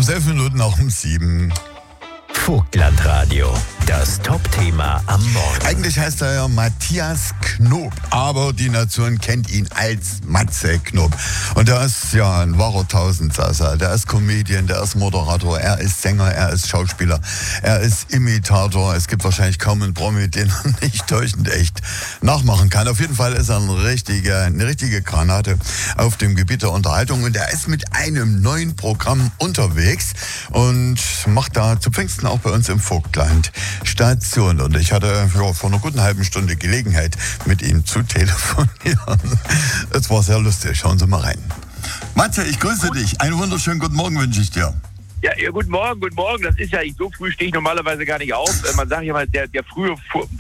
11 Minuten nach um 7. Vogtlandradio, das Top-Thema am Morgen. Eigentlich heißt er ja Matthias Knob, aber die Nation kennt ihn als Matze Knob. Und er ist ja ein wahrer Tausendsasser. Der ist Comedian, der ist Moderator, er ist Sänger, er ist Schauspieler, er ist Imitator. Es gibt wahrscheinlich kaum einen Promi, den er nicht täuschend echt nachmachen kann. Auf jeden Fall ist er eine richtige Granate auf dem Gebiet der Unterhaltung. Und er ist mit einem neuen Programm unterwegs und macht da zu Pfingsten auch bei uns im Vogtland Station. Und ich hatte vor einer guten halben Stunde Gelegenheit, mit ihm zu telefonieren. Es war sehr lustig. Schauen Sie mal rein. Matze, ich grüße dich. Einen wunderschönen guten Morgen wünsche ich dir. Ja, guten Morgen. Das ist ja, so früh stehe ich normalerweise gar nicht auf. Man sagt ja mal, der frühe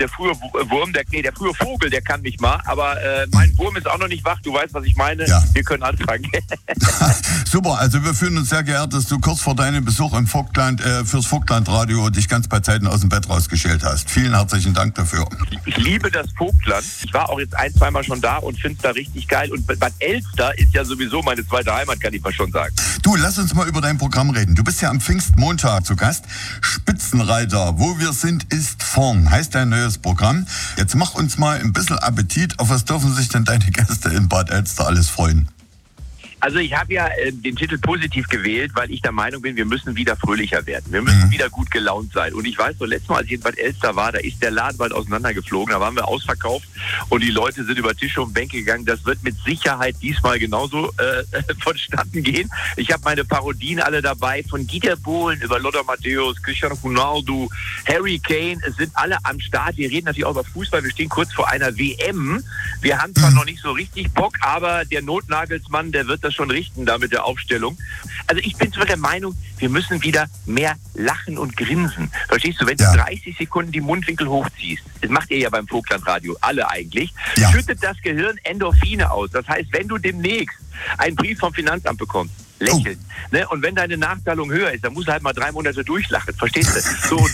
Vogel, der kann mich mal. Aber mein Wurm ist auch noch nicht wach. Du weißt, was ich meine. Ja. Wir können anfangen. Super, also wir fühlen uns sehr geehrt, dass du kurz vor deinem Besuch im Vogtland, fürs Vogtlandradio dich ganz bei Zeiten aus dem Bett rausgeschält hast. Vielen herzlichen Dank dafür. Ich liebe das Vogtland. Ich war auch jetzt 1-2 Mal schon da und finde es da richtig geil. Und Bad Elster ist ja sowieso meine zweite Heimat, kann ich mal schon sagen. Du, lass uns mal über dein Programm reden. Du bist ja am Pfingstmontag zu Gast. Spitzenreiter, wo wir sind, ist vorn, heißt dein neues Programm. Jetzt mach uns mal ein bisschen Appetit. Auf was dürfen sich denn deine Gäste in Bad Elster alles freuen? Also ich habe ja den Titel positiv gewählt, weil ich der Meinung bin, wir müssen wieder fröhlicher werden. Wir müssen wieder gut gelaunt sein. Und ich weiß, so letztes Mal, als ich in Bad Elster war, da ist der Laden bald auseinandergeflogen. Da waren wir ausverkauft und die Leute sind über Tische und Bänke gegangen. Das wird mit Sicherheit diesmal genauso vonstatten gehen. Ich habe meine Parodien alle dabei, von Dieter Bohlen über Lothar Matthäus, Cristiano Ronaldo, Harry Kane. Es sind alle am Start. Wir reden natürlich auch über Fußball. Wir stehen kurz vor einer WM. Wir haben zwar noch nicht so richtig Bock, aber der Notnagelsmann, der wird das schon richten da mit der Aufstellung. Also ich bin zwar der Meinung, wir müssen wieder mehr lachen und grinsen. Verstehst du, wenn du 30 Sekunden die Mundwinkel hochziehst, das macht ihr ja beim Vogtlandradio, alle eigentlich, schüttet das Gehirn Endorphine aus. Das heißt, wenn du demnächst einen Brief vom Finanzamt bekommst, lächeln. Ne? Und wenn deine Nachzahlung höher ist, dann musst du halt mal 3 Monate durchlachen. Verstehst du? So,